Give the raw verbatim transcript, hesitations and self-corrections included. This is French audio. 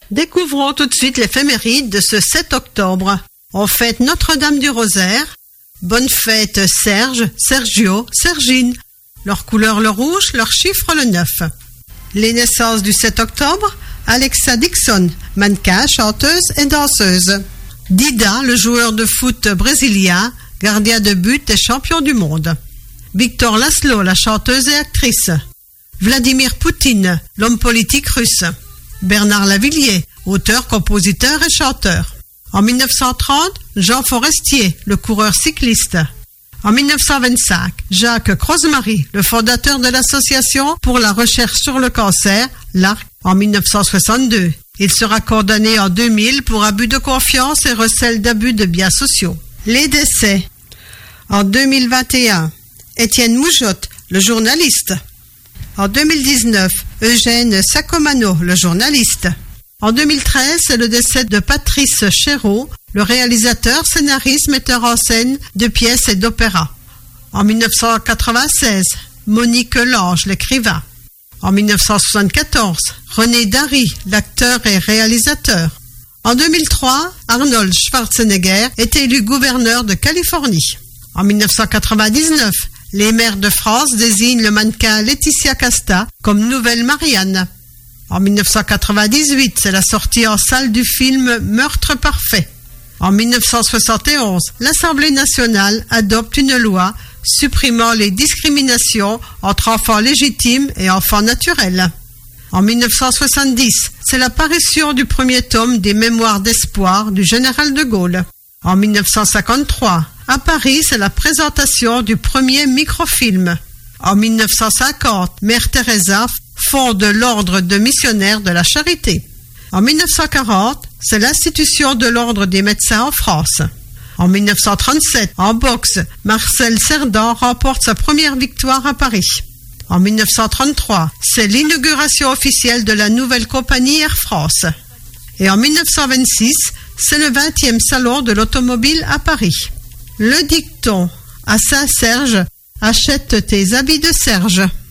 Découvrons tout de suite l'éphéméride de ce sept octobre. On fête Notre-Dame du Rosaire. Bonne fête Serge, Sergio, Sergine. Leur couleur le rouge, leur chiffre le neuf. Les naissances du sept octobre, Alexa Dixon, mannequin, chanteuse et danseuse. Dida, le joueur de foot brésilien, gardien de but et champion du monde. Victor Laszlo, la chanteuse et actrice. Vladimir Poutine, l'homme politique russe. Bernard Lavilliers, auteur, compositeur et chanteur. En mille neuf cent trente, Jean Forestier, le coureur cycliste. En mille neuf cent vingt-cinq, Jacques Crozemarie, le fondateur de l'Association pour la recherche sur le cancer, l'A R C. En mille neuf cent soixante-deux, il sera condamné en deux mille pour abus de confiance et recel d'abus de biens sociaux. Les décès. En deux mille vingt et un, Étienne Moujotte, le journaliste. En deux mille dix-neuf, Eugène Sacomano, le journaliste. En deux mille treize, c'est le décès de Patrice Chéreau, le réalisateur, scénariste, metteur en scène de pièces et d'opéras. En mille neuf cent quatre-vingt-seize, Monique Lange, l'écrivain. En mille neuf cent soixante-quatorze, René Dary, l'acteur et réalisateur. En deux mille trois, Arnold Schwarzenegger est élu gouverneur de Californie. En mille neuf cent quatre-vingt-dix-neuf, les maires de France désignent le mannequin Laetitia Casta comme nouvelle Marianne. En mille neuf cent quatre-vingt-dix-huit, c'est la sortie en salle du film Meurtre parfait. En mille neuf cent soixante et onze, l'Assemblée nationale adopte une loi supprimant les discriminations entre enfants légitimes et enfants naturels. En mille neuf cent soixante-dix, c'est l'apparition du premier tome des Mémoires d'espoir du général de Gaulle. En mille neuf cent cinquante-trois, à Paris, c'est la présentation du premier microfilm. En mille neuf cent cinquante, Mère Teresa fonde l'ordre de missionnaires de la charité. En mille neuf cent quarante, c'est l'institution de l'ordre des médecins en France. En mille neuf cent trente-sept, en boxe, Marcel Cerdan remporte sa première victoire à Paris. En mille neuf cent trente-trois, c'est l'inauguration officielle de la nouvelle compagnie Air France. Et en mille neuf cent vingt-six, c'est le vingtième salon de l'automobile à Paris. Le dicton à Saint-Serge, achète tes habits de Serge.